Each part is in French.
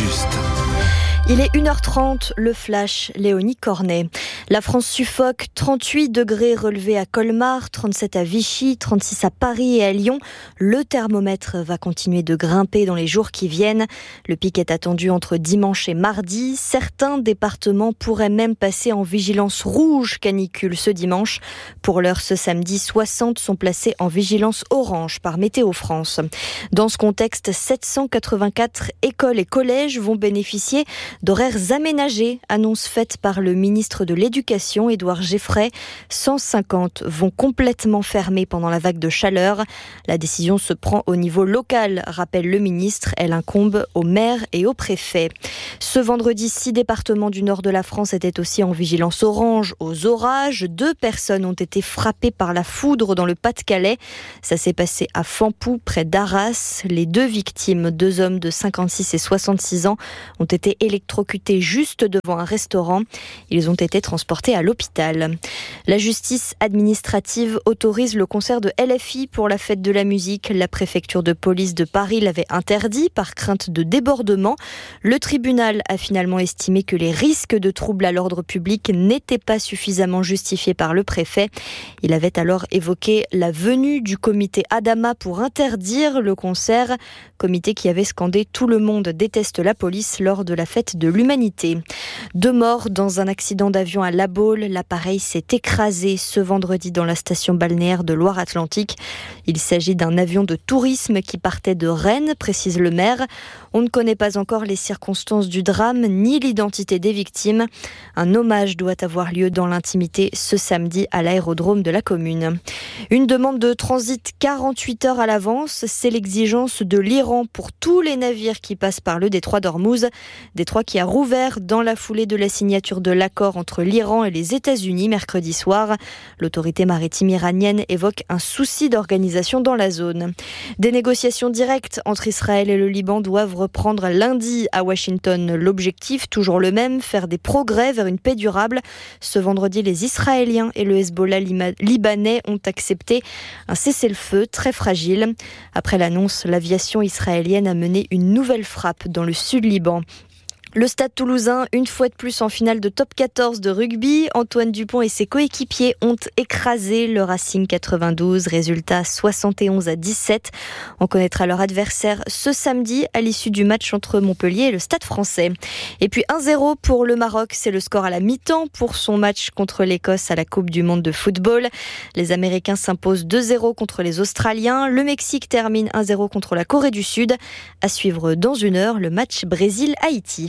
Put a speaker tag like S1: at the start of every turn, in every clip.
S1: juste.
S2: Il est 1h30, le flash, Léonie Cornet. La France suffoque, 38 degrés relevés à Colmar, 37 à Vichy, 36 à Paris et à Lyon. Le thermomètre va continuer de grimper dans les jours qui viennent. Le pic est attendu entre dimanche et mardi. Certains départements pourraient même passer en vigilance rouge canicule ce dimanche. Pour l'heure, ce samedi, 60 sont placés en vigilance orange par Météo France. Dans ce contexte, 784 écoles et collèges vont bénéficier d'horaires aménagés, annonce faite par le ministre de l'Éducation, Édouard Geffray. 150 vont complètement fermer pendant la vague de chaleur. La décision se prend au niveau local, rappelle le ministre. Elle incombe aux maires et aux préfets. Ce vendredi, 6 départements du nord de la France étaient aussi en vigilance orange aux orages. 2 personnes ont été frappées par la foudre dans le Pas-de-Calais. Ça s'est passé à Fampoux, près d'Arras. Les 2 victimes, 2 hommes de 56 et 66 ans, ont été électrocutés juste devant un restaurant. Ils ont été transportés à l'hôpital. La justice administrative autorise le concert de LFI pour la fête de la musique. La préfecture de police de Paris l'avait interdit par crainte de débordement. Le tribunal a finalement estimé que les risques de troubles à l'ordre public n'étaient pas suffisamment justifiés par le préfet. Il avait alors évoqué la venue du comité Adama pour interdire le concert. Comité qui avait scandé « Tout le monde déteste la police » lors de la fête de l'humanité. 2 morts dans un accident d'avion à La Baule. L'appareil s'est écrasé ce vendredi dans la station balnéaire de Loire-Atlantique. Il s'agit d'un avion de tourisme qui partait de Rennes, précise le maire. On ne connaît pas encore les circonstances du drame ni l'identité des victimes. Un hommage doit avoir lieu dans l'intimité ce samedi à l'aérodrome de la commune. Une demande de transit 48 heures à l'avance, c'est l'exigence de l'Iran pour tous les navires qui passent par le détroit d'Ormuz. Détroit qui a rouvert dans la foulée de la signature de l'accord entre l'Iran et les États-Unis mercredi soir. L'autorité maritime iranienne évoque un souci d'organisation dans la zone. Des négociations directes entre Israël et le Liban doivent reprendre lundi à Washington. L'objectif, toujours le même, faire des progrès vers une paix durable. Ce vendredi, les Israéliens et le Hezbollah libanais ont accepté un cessez-le-feu très fragile. Après l'annonce, l'aviation israélienne a mené une nouvelle frappe dans le sud Liban. Le Stade Toulousain, une fois de plus en finale de top 14 de rugby. Antoine Dupont et ses coéquipiers ont écrasé le Racing 92. Résultat 71-17. On connaîtra leur adversaire ce samedi à l'issue du match entre Montpellier et le Stade Français. Et puis 1-0 pour le Maroc. C'est le score à la mi-temps pour son match contre l'Écosse à la Coupe du Monde de football. Les Américains s'imposent 2-0 contre les Australiens. Le Mexique termine 1-0 contre la Corée du Sud. À suivre dans 1 heure le match Brésil-Haïti.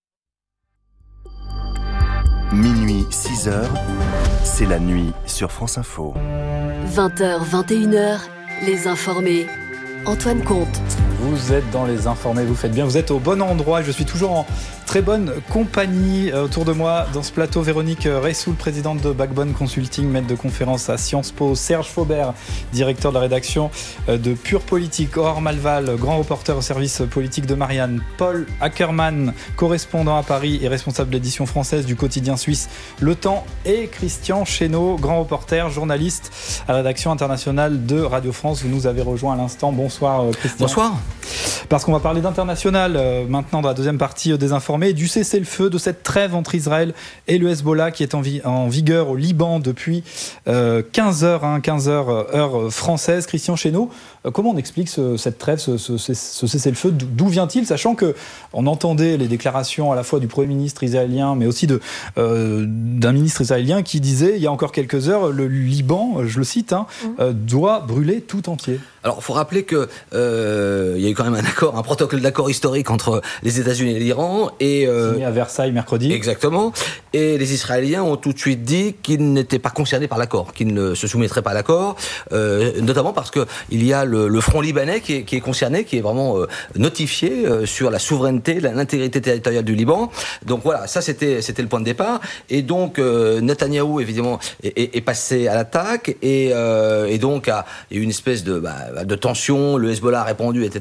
S1: Minuit, 6h, c'est la nuit sur France Info.
S3: 20h, 21h, les informés. Antoine Comte.
S4: Vous êtes dans les informés, vous faites bien, vous êtes au bon endroit. Je suis toujours en très bonne compagnie. Autour de moi, dans ce plateau, Véronique Reissoul, présidente de Backbone Consulting, maître de conférence à Sciences Po, Serge Faubert, directeur de la rédaction de Pure Politique, Aurore Malval, grand reporter au service politique de Marianne, Paul Ackermann, correspondant à Paris et responsable de l'édition française du quotidien suisse Le Temps, et Christian Chesneau, grand reporter, journaliste à la rédaction internationale de Radio France. Vous nous avez rejoint à l'instant. Bonsoir Christian.
S5: Bonsoir.
S4: Parce qu'on va parler d'international maintenant dans la deuxième partie des informés, du cessez-le-feu, de cette trêve entre Israël et le Hezbollah qui est en vigueur au Liban depuis 15 heures heure française. Christian Chesneau, comment on explique cette trêve, ce cessez-le-feu? D'où vient-il, sachant qu'on entendait les déclarations à la fois du Premier ministre israélien mais aussi d'un ministre israélien qui disait il y a encore quelques heures, le Liban, je le cite, doit brûler tout entier.
S5: Alors, il faut rappeler que il y a eu quand même un protocole d'accord historique entre les États-Unis et l'Iran.
S4: Signé à Versailles mercredi.
S5: Exactement. Et les Israéliens ont tout de suite dit qu'ils n'étaient pas concernés par l'accord, qu'ils ne se soumettraient pas à l'accord, notamment parce que il y a le front libanais qui est concerné, qui est vraiment notifié sur la souveraineté, l'intégrité territoriale du Liban. Donc voilà, ça c'était le point de départ. Et donc Netanyahou évidemment est passé à l'attaque et donc il y a eu une espèce de tension. Le Hezbollah a répondu, etc.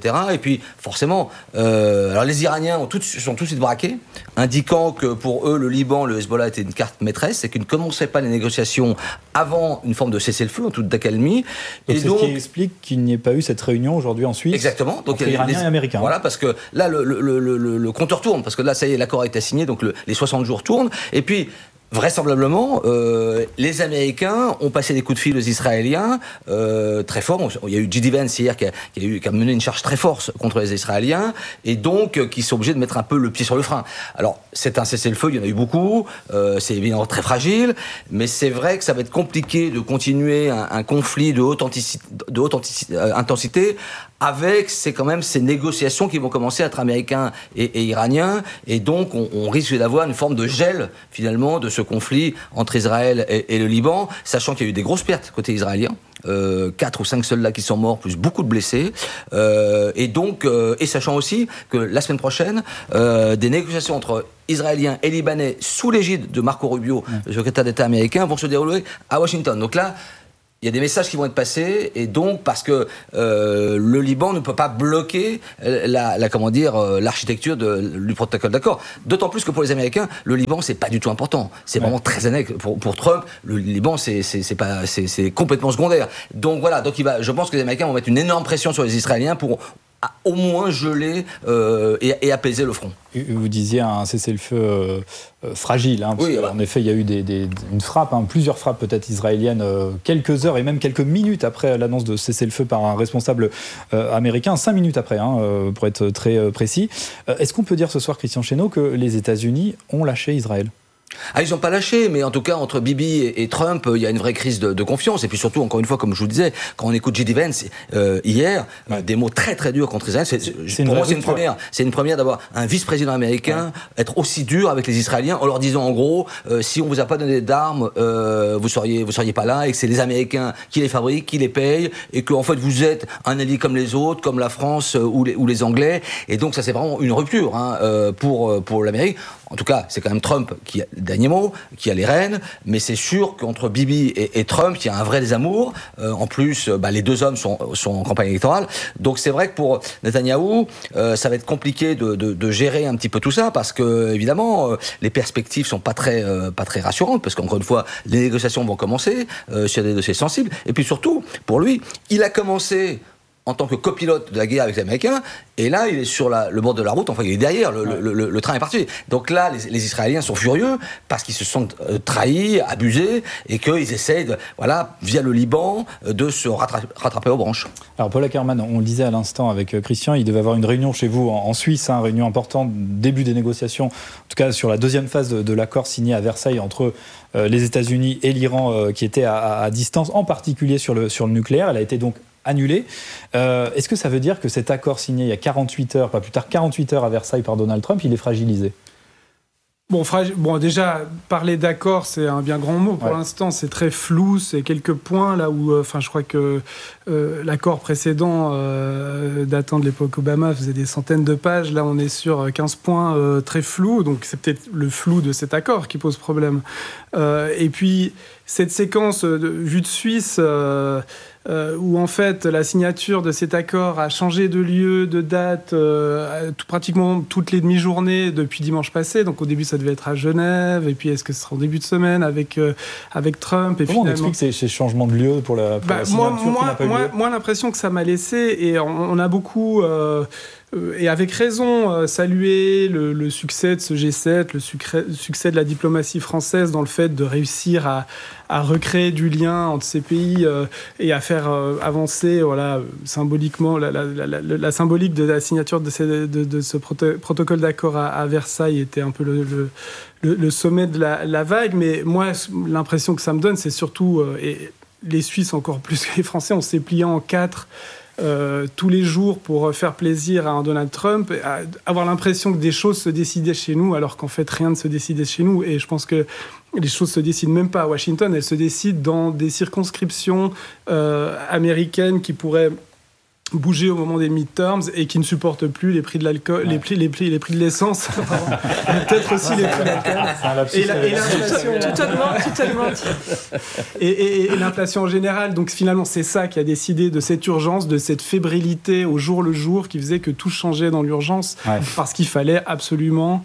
S5: etc. Et puis, forcément, alors les Iraniens sont tout de suite braqués, indiquant que pour eux, le Liban, le Hezbollah était une carte maîtresse, et qu'ils ne commençaient pas les négociations avant une forme de cessez-le-feu, en toute accalmie.
S4: Donc, c'est ce qui explique qu'il n'y ait pas eu cette réunion aujourd'hui en Suisse.
S5: Exactement. Donc,
S4: entre Iraniens et Américains.
S5: Voilà, parce que là, le compteur tourne, parce que là, ça y est, l'accord a été signé, donc les 60 jours tournent. Et puis, vraisemblablement, les Américains ont passé des coups de fil aux Israéliens très forts. Il y a eu J.D. Vance hier qui a mené une charge très forte contre les Israéliens, et donc qui sont obligés de mettre un peu le pied sur le frein. Alors, c'est un cessez-le-feu, il y en a eu beaucoup, c'est évidemment très fragile, mais c'est vrai que ça va être compliqué de continuer un conflit de haute intensité avec quand même ces négociations qui vont commencer entre Américains et Iraniens, et donc on risque d'avoir une forme de gel finalement de ce conflit entre Israël et le Liban, sachant qu'il y a eu des grosses pertes côté israélien. 4 ou 5 soldats qui sont morts, plus beaucoup de blessés, et sachant aussi que la semaine prochaine, des négociations entre Israéliens et Libanais sous l'égide de Marco Rubio, le secrétaire d'État américain, vont se dérouler à Washington. Donc là, il y a des messages qui vont être passés, et donc parce que le Liban ne peut pas bloquer l'architecture du protocole d'accord. D'autant plus que pour les Américains, le Liban c'est pas du tout important. C'est vraiment très annexe. Pour Trump, le Liban c'est complètement secondaire. Donc voilà. Donc je pense que les Américains vont mettre une énorme pression sur les Israéliens pour au moins geler et apaiser le front.
S4: Vous disiez un cessez-le-feu fragile, parce
S5: oui,
S4: en effet il y a eu une frappe, plusieurs frappes peut-être israéliennes, quelques heures et même quelques minutes après l'annonce de cessez-le-feu par un responsable américain, 5 minutes après, pour être très précis. Est-ce qu'on peut dire ce soir, Christian Chesneau, que les États-Unis ont lâché Israël ?
S5: Ils n'ont pas lâché, mais en tout cas, entre Bibi et Trump, il y a une vraie crise de confiance. Et puis surtout, encore une fois, comme je vous disais, quand on écoute J.D. Vance hier, des mots très très durs contre Israël, pour moi, c'est une première. C'est une première d'avoir un vice-président américain être aussi dur avec les Israéliens en leur disant, en gros, si on vous a pas donné d'armes, vous seriez pas là, et que c'est les Américains qui les fabriquent, qui les payent, et que en fait vous êtes un allié comme les autres, comme la France ou les Anglais. Et donc ça, c'est vraiment une rupture pour l'Amérique. En tout cas, c'est quand même Trump qui a le dernier mot, qui a les rênes, mais c'est sûr qu'entre Bibi et Trump, il y a un vrai désamour. En plus, les deux hommes sont en campagne électorale. Donc c'est vrai que pour Netanyahou, ça va être compliqué de gérer un petit peu tout ça, parce que évidemment, les perspectives sont pas très rassurantes, parce qu'encore une fois, les négociations vont commencer sur des dossiers sensibles. Et puis surtout, pour lui, il a commencé en tant que copilote de la guerre avec les Américains, et là, il est sur le bord de la route, enfin, il est derrière, le train est parti. Donc là, les Israéliens sont furieux, parce qu'ils se sentent trahis, abusés, et qu'ils essayent, via le Liban, de se rattraper aux branches.
S4: Alors, Paul Ackerman, on le disait à l'instant avec Christian, il devait avoir une réunion chez vous en Suisse, réunion importante, début des négociations, en tout cas sur la deuxième phase de l'accord signé à Versailles entre les États-Unis et l'Iran, qui était à distance, en particulier sur le nucléaire. Elle a été donc annulé. Est-ce que ça veut dire que cet accord signé il y a 48 heures, pas plus tard 48 heures à Versailles par Donald Trump, il est fragilisé ?
S6: Bon, déjà, parler d'accord, c'est un bien grand mot. Pour l'instant, c'est très flou. C'est quelques points là où, je crois que l'accord précédent, datant de l'époque Obama, faisait des centaines de pages. Là, on est sur 15 points très flous. Donc, c'est peut-être le flou de cet accord qui pose problème. Et puis, cette séquence vue de Suisse, où en fait la signature de cet accord a changé de lieu, de date, pratiquement toutes les demi-journées depuis dimanche passé. Donc au début ça devait être à Genève, et puis est-ce que ce sera en début de semaine avec Trump, et
S4: comment
S6: finalement...
S4: on explique ces changements de lieu pour la signature qui n'a pas eu lieu ?
S6: Moi l'impression que ça m'a laissé, et on a beaucoup... et avec raison, saluer le succès de ce G7, le succès de la diplomatie française dans le fait de réussir à recréer du lien entre ces pays et à faire avancer symboliquement la symbolique de la signature de ce protocole d'accord à Versailles était un peu le sommet de la vague. Mais moi, l'impression que ça me donne, c'est surtout, et les Suisses encore plus que les Français, on s'est plié en quatre tous les jours pour faire plaisir à un Donald Trump, avoir l'impression que des choses se décidaient chez nous, alors qu'en fait rien ne se décidait chez nous. Et je pense que les choses se décident même pas à Washington, elles se décident dans des circonscriptions américaines qui pourraient bouger au moment des midterms et qui ne supportent plus les prix de l'alcool, les prix de l'essence, peut-être aussi les prix de l'alcool, et l'inflation.
S7: Tout augmente.
S6: Et l'inflation en général. Donc finalement, c'est ça qui a décidé de cette urgence, de cette fébrilité au jour le jour qui faisait que tout changeait dans l'urgence, parce qu'il fallait absolument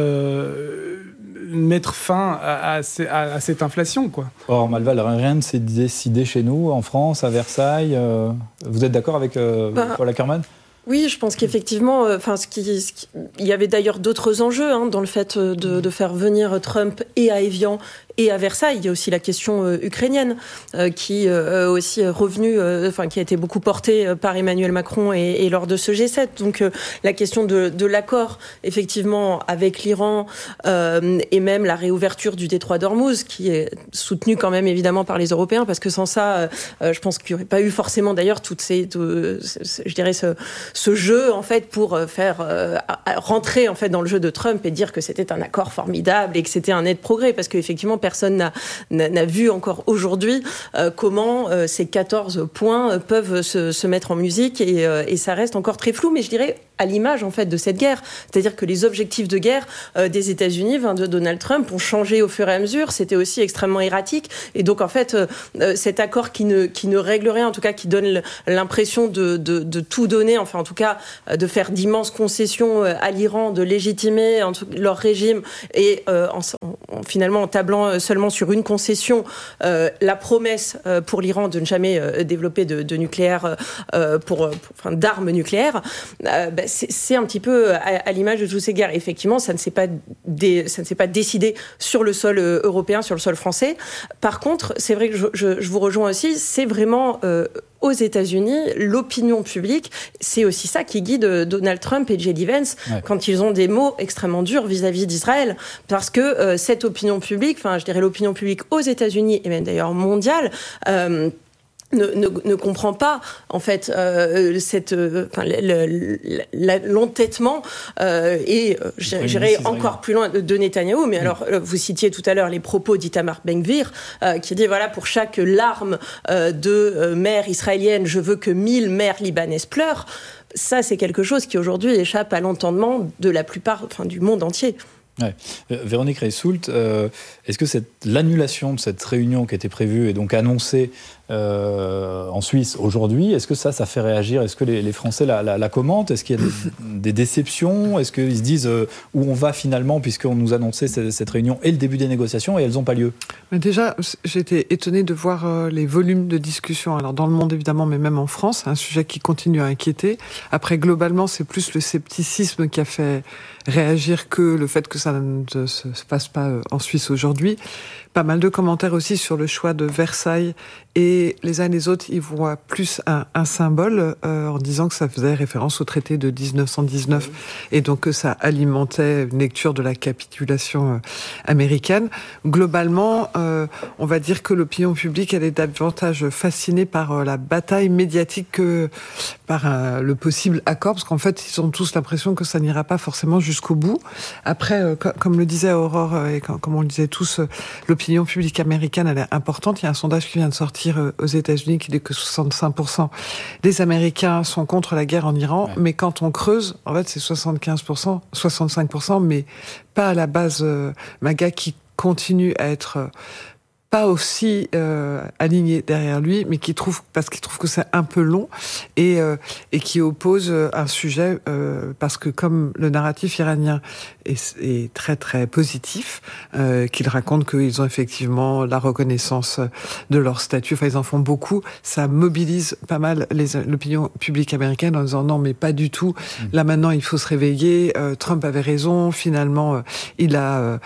S6: mettre fin à cette inflation, quoi.
S4: Or, Malval, rien ne s'est décidé chez nous, en France, à Versailles. Vous êtes d'accord avec Paul Ackerman ?
S7: Oui, je pense qu'effectivement, il y avait d'ailleurs d'autres enjeux dans le fait de faire venir Trump et à Évian et à Versailles. Il y a aussi la question ukrainienne qui aussi est revenue, qui a été beaucoup portée par Emmanuel Macron et lors de ce G7. Donc la question de l'accord, effectivement, avec l'Iran et même la réouverture du détroit d'Ormuz, qui est soutenue quand même évidemment par les Européens, parce que sans ça, je pense qu'il n'y aurait pas eu forcément d'ailleurs ce jeu en fait pour faire rentrer en fait dans le jeu de Trump et dire que c'était un accord formidable et que c'était un net progrès, parce qu'effectivement personne n'a vu encore aujourd'hui comment ces 14 points peuvent se mettre en musique et ça reste encore très flou, mais je dirais à l'image en fait de cette guerre, c'est-à-dire que les objectifs de guerre des États-Unis, de Donald Trump, ont changé au fur et à mesure. C'était aussi extrêmement erratique, et donc en fait cet accord qui ne règle rien, en tout cas qui donne l'impression de tout donner, enfin en tout cas de faire d'immenses concessions à l'Iran, de légitimer leur régime, et finalement en tablant seulement sur une concession, la promesse pour l'Iran de ne jamais développer de nucléaire, d'armes nucléaires. C'est un petit peu à l'image de toutes ces guerres. Effectivement, ça ne s'est pas décidé sur le sol européen, sur le sol français. Par contre, c'est vrai que je vous rejoins aussi, c'est vraiment aux États-Unis, l'opinion publique, c'est aussi ça qui guide Donald Trump et J.D. Vance quand ils ont des mots extrêmement durs vis-à-vis d'Israël, parce que cette opinion publique, je dirais l'opinion publique aux États-Unis et même d'ailleurs mondiale, ne comprend pas en fait l'entêtement et j'irai encore plus loin de Netanyahou, mais alors vous citiez tout à l'heure les propos d'Itamar Ben-Gvir qui dit voilà, pour chaque larme de mère israélienne, je veux que 1000 mères libanaises pleurent. Ça, c'est quelque chose qui aujourd'hui échappe à l'entendement de la plupart du monde entier.
S4: Ouais. Véronique Reissoult, est-ce que l'annulation de cette réunion qui était prévue et donc annoncée en Suisse aujourd'hui, est-ce que ça fait réagir ? Est-ce que les Français la commentent ? Est-ce qu'il y a des déceptions ? Est-ce qu'ils se disent où on va finalement, puisqu'on nous annonçait cette réunion et le début des négociations et elles n'ont pas lieu ?
S8: Mais déjà, j'étais étonnée de voir les volumes de discussion. Alors dans le monde évidemment, mais même en France, un sujet qui continue à inquiéter. Après, globalement, c'est plus le scepticisme qui a fait réagir que le fait que ça ne se passe pas en Suisse aujourd'hui. Pas mal de commentaires aussi sur le choix de Versailles, et les uns et les autres y voient plus un symbole en disant que ça faisait référence au traité de 1919 et donc que ça alimentait une lecture de la capitulation américaine. Globalement, on va dire que l'opinion publique, elle est davantage fascinée par la bataille médiatique que par le possible accord, parce qu'en fait, ils ont tous l'impression que ça n'ira pas forcément jusqu'au bout. Après, comme le disait Aurore et comme on le disait tous, l'opinion publique américaine, elle est importante. Il y a un sondage qui vient de sortir aux États-Unis qui dit que 65% des Américains sont contre la guerre en Iran, mais quand on creuse, en fait, c'est 75%, 65%, mais pas à la base MAGA qui continue à être pas aussi aligné derrière lui, mais parce qu'il trouve que c'est un peu long et qui oppose un sujet parce que comme le narratif iranien est très très positif, qu'il raconte qu'ils ont effectivement la reconnaissance de leur statut, enfin ils en font beaucoup, ça mobilise pas mal l'opinion publique américaine en disant non mais pas du tout, là maintenant il faut se réveiller, Trump avait raison, finalement il a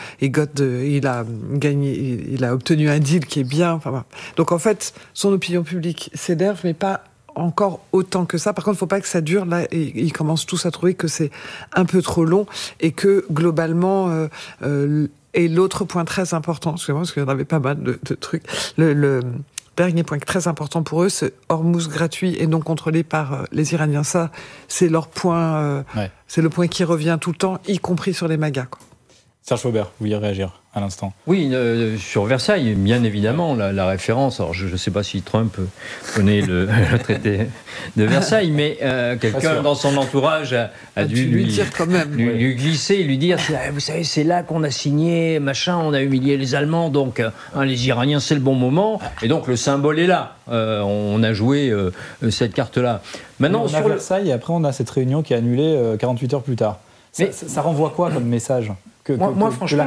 S8: gagné, il a obtenu un deal qui est bien. Enfin, voilà. Donc en fait, son opinion publique s'énerve, mais pas encore autant que ça. Par contre, il ne faut pas que ça dure. Là, et ils commencent tous à trouver que c'est un peu trop long et que globalement. Et l'autre point très important, parce qu'il y en avait pas mal de trucs. Le dernier point très important pour eux, c'est Hormuz gratuit et non contrôlé par les Iraniens. Ça, c'est leur point. C'est le point qui revient tout le temps, y compris sur les MAGA, quoi.
S4: Serge Faubert, vous vouliez réagir à l'instant.
S9: Oui, sur Versailles, bien évidemment, la référence. Alors, je ne sais pas si Trump connaît le traité de Versailles, mais quelqu'un dans son entourage a dû
S8: lui dire quand même.
S9: Lui glisser, lui dire, vous savez, c'est là qu'on a signé, machin, on a humilié les Allemands, donc les Iraniens, c'est le bon moment. Et donc, le symbole est là. On a joué cette carte-là. Maintenant,
S4: on a Versailles, et après, on a cette réunion qui est annulée 48 heures plus tard. Ça renvoie quoi comme message ?
S9: Moi, franchement,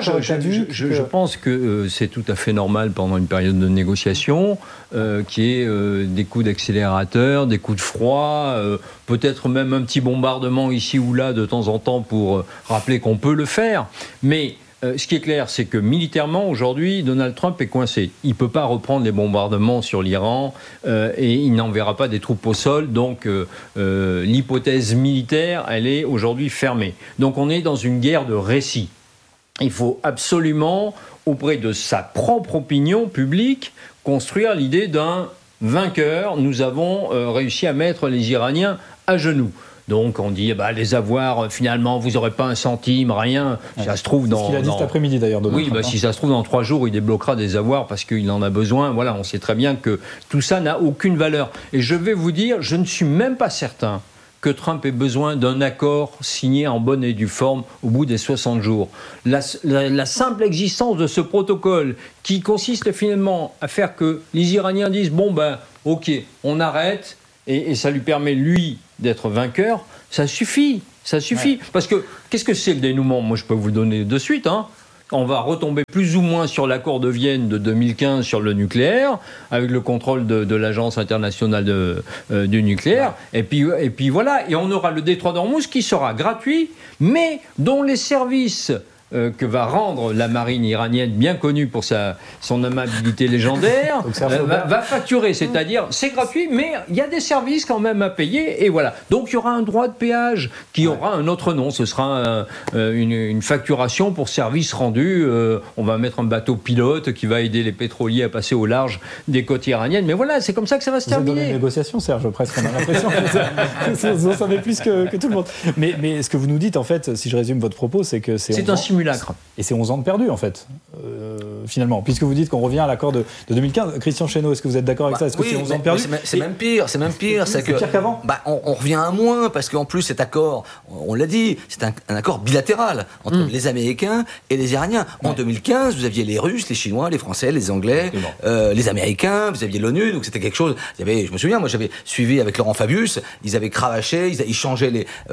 S9: je pense que c'est tout à fait normal pendant une période de négociation qu'il y ait des coups d'accélérateur, des coups de froid, peut-être même un petit bombardement ici ou là de temps en temps pour rappeler qu'on peut le faire. Mais ce qui est clair, c'est que militairement, aujourd'hui, Donald Trump est coincé. Il ne peut pas reprendre les bombardements sur l'Iran et il n'enverra pas des troupes au sol. Donc, l'hypothèse militaire, elle est aujourd'hui fermée. Donc, on est dans une guerre de récit. Il faut absolument, auprès de sa propre opinion publique, construire l'idée d'un vainqueur. Nous avons réussi à mettre les Iraniens à genoux. Donc on dit, les avoirs, finalement, vous n'aurez pas un centime, rien.
S4: Ouais.
S9: Ça se trouve dans...
S4: C'est ce qu'il a dit cet après-midi d'ailleurs.
S9: Oui, si ça se trouve dans 3 jours, il débloquera des avoirs parce qu'il en a besoin. Voilà, on sait très bien que tout ça n'a aucune valeur. Et je vais vous dire, je ne suis même pas certain que Trump ait besoin d'un accord signé en bonne et due forme au bout des 60 jours. La simple existence de ce protocole qui consiste finalement à faire que les Iraniens disent ok, on arrête et ça lui permet lui d'être vainqueur, ça suffit. Ouais. Parce que qu'est-ce que c'est le dénouement ? Moi je peux vous le donner de suite, On va retomber plus ou moins sur l'accord de Vienne de 2015 sur le nucléaire, avec le contrôle de l'Agence internationale du nucléaire. Ouais. Et puis voilà, et on aura le détroit d'Ormuz qui sera gratuit, mais dont les services que va rendre la marine iranienne, bien connue pour son amabilité légendaire, va facturer. C'est-à-dire, c'est gratuit, mais il y a des services quand même à payer, et voilà. Donc, il y aura un droit de péage qui aura un autre nom. Ce sera une facturation pour service rendu. On va mettre un bateau pilote qui va aider les pétroliers à passer au large des côtes iraniennes. Mais voilà, c'est comme ça que ça va se terminer.
S4: Vous êtes dans les négociations, Serge, presque. On a l'impression que vous en savez plus que tout le monde. Mais ce que vous nous dites, en fait, si je résume votre propos, c'est que c'est
S9: un simulacre.
S4: Et c'est 11 ans de perdu, en fait, finalement. Puisque vous dites qu'on revient à l'accord de 2015. Christian Chesneau, est-ce que vous êtes d'accord avec ça ? Est-ce que c'est 11 ans de perdu ?
S5: C'est même pire. C'est
S4: pire qu'avant.
S5: On revient à moins, parce qu'en plus, cet accord, on l'a dit, c'est un accord bilatéral entre les Américains et les Iraniens. En 2015, vous aviez les Russes, les Chinois, les Français, les Anglais, les Américains, vous aviez l'ONU, donc c'était quelque chose... je me souviens, moi j'avais suivi avec Laurent Fabius, ils avaient cravaché, ils changeaient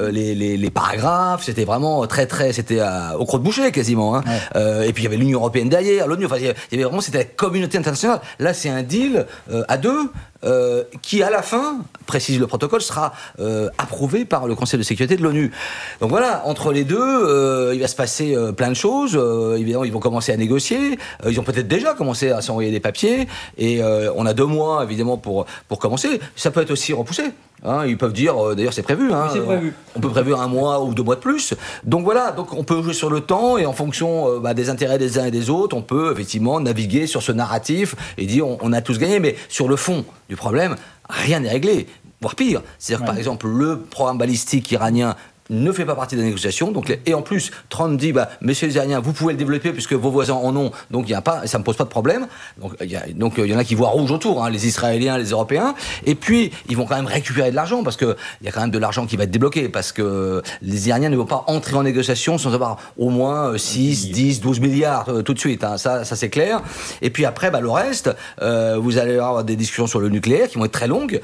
S5: les paragraphes, c'était vraiment très, c'était au creux de boucher, quasiment. Et puis il y avait l'Union européenne derrière, l'ONU, il y avait vraiment, c'était la communauté internationale. Là, c'est un deal à deux qui, à la fin, précise le protocole, sera approuvé par le Conseil de sécurité de l'ONU. Donc voilà, entre les deux, il va se passer plein de choses. Évidemment, ils vont commencer à négocier. Ils ont peut-être déjà commencé à s'envoyer des papiers. Et on a 2 mois, évidemment, pour commencer. Ça peut être aussi repoussé. Ils peuvent dire, d'ailleurs c'est prévu,
S9: oui, c'est prévu.
S5: On peut prévoir 1 mois ou 2 mois de plus. Donc voilà, on peut jouer sur le temps et en fonction des intérêts des uns et des autres, on peut effectivement naviguer sur ce narratif et dire on a tous gagné. Mais sur le fond du problème, rien n'est réglé. Voire pire, c'est-à-dire que par exemple le programme balistique iranien ne fait pas partie de la négociation. Et en plus, Trump dit, messieurs les Iraniens, vous pouvez le développer puisque vos voisins en ont, donc ça ne me pose pas de problème. Donc il y en a qui voient rouge autour, les Israéliens, les Européens. Et puis, ils vont quand même récupérer de l'argent parce qu'il y a quand même de l'argent qui va être débloqué parce que les Iraniens ne vont pas entrer en négociation sans avoir au moins 6, 10, 12 milliards tout de suite. Ça c'est clair. Et puis après, le reste, vous allez avoir des discussions sur le nucléaire qui vont être très longues.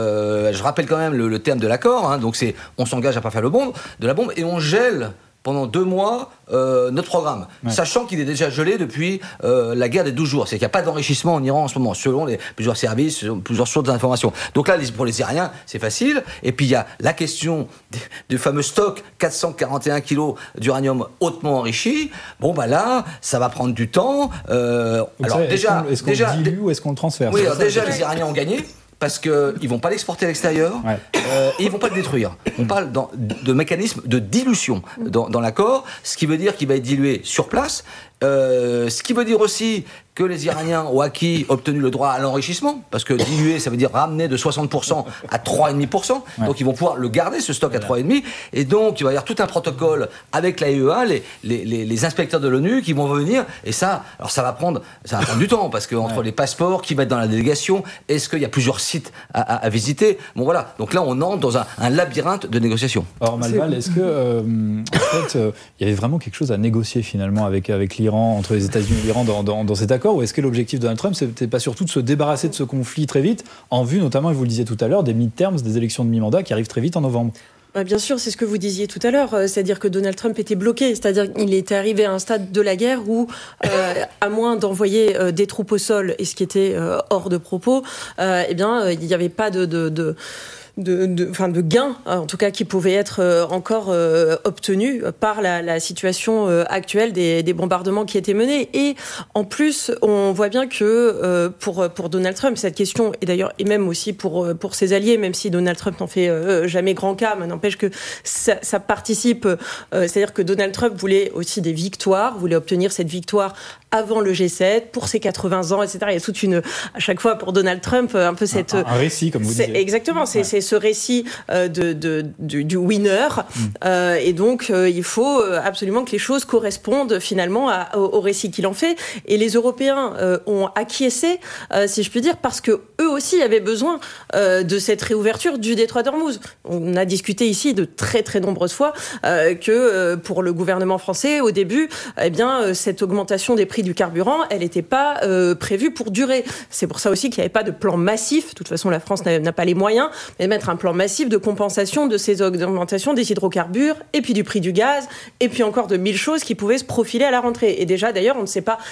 S5: Je rappelle quand même le terme de l'accord. Donc c'est, on s'engage à pas faire de la bombe et on gèle pendant 2 mois notre programme, sachant qu'il est déjà gelé depuis la guerre des 12 jours. C'est qu'il n'y a pas d'enrichissement en Iran en ce moment, selon plusieurs services, plusieurs sources d'informations. Donc là, pour les Iraniens, c'est facile. Et puis il y a la question du fameux stock 441 kilos d'uranium hautement enrichi. Là, ça va prendre du temps.
S4: Alors déjà, est-ce qu'on le dilue ou est-ce qu'on le transfère ?
S5: Oui, alors déjà, les Iraniens ont gagné. Parce qu'ils ne vont pas l'exporter à l'extérieur et ils ne vont pas le détruire. On parle de mécanisme de dilution dans l'accord, ce qui veut dire qu'il va être dilué sur place. Ce qui veut dire aussi que les Iraniens ont obtenu le droit à l'enrichissement, parce que diluer, ça veut dire ramener de 60% à 3,5%. Donc ils vont pouvoir le garder, ce stock, à 3,5%. Et donc il va y avoir tout un protocole avec l'AIEA, les inspecteurs de l'ONU qui vont venir. Et ça, alors ça va prendre du temps, parce que entre les passeports qui vont être dans la délégation, est-ce qu'il y a plusieurs sites à visiter? Bon voilà. Donc là, on entre dans un labyrinthe de négociations.
S4: Alors Malval, est-ce que en fait, il y avait vraiment quelque chose à négocier finalement avec l'Iran, entre les États-Unis et l'Iran dans cet accord? Ou est-ce que l'objectif de Donald Trump, c'était pas surtout de se débarrasser de ce conflit très vite, en vue notamment, et vous le disiez tout à l'heure, des midterms, des élections de mi-mandat qui arrivent très vite en novembre?
S7: Bien sûr, c'est ce que vous disiez tout à l'heure, c'est-à-dire que Donald Trump était bloqué, c'est-à-dire qu'il était arrivé à un stade de la guerre où, à moins d'envoyer des troupes au sol, et ce qui était hors de propos, il n'y avait pas de gains, en tout cas, qui pouvaient être encore obtenus par la situation actuelle des bombardements qui étaient menés. Et en plus, on voit bien que pour Donald Trump, cette question, et même aussi pour ses alliés, même si Donald Trump n'en fait jamais grand cas, mais n'empêche que ça participe, c'est-à-dire que Donald Trump voulait aussi des victoires, voulait obtenir cette victoire avant le G7, pour ses 80 ans, etc. Il y a toute à chaque fois pour Donald Trump, un peu cette...
S4: Un récit, comme vous disiez.
S7: Exactement, c'est ce récit du winner. Et donc, il faut absolument que les choses correspondent finalement au récit qu'il en fait. Et les Européens ont acquiescé, si je puis dire, parce que eux aussi avaient besoin de cette réouverture du détroit d'Ormuz. On a discuté ici de très très nombreuses fois que pour le gouvernement français, au début, cette augmentation des prix du carburant, elle n'était pas prévue pour durer. C'est pour ça aussi qu'il n'y avait pas de plan massif. De toute façon, la France n'a pas les moyens, mais mettre un plan massif de compensation de ces augmentations des hydrocarbures, et puis du prix du gaz, et puis encore de 1000 choses qui pouvaient se profiler à la rentrée. Et déjà, d'ailleurs, on ne sait pas